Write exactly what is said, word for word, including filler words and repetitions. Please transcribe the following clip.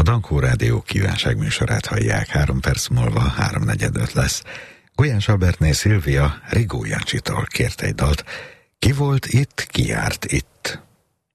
A Dankó Rádió kívánságműsorát hallják, három perc múlva háromnegyed lesz. Gulyás Albertné Szilvia Rigó Jancsitól kért egy dalt. Ki volt itt, ki járt itt?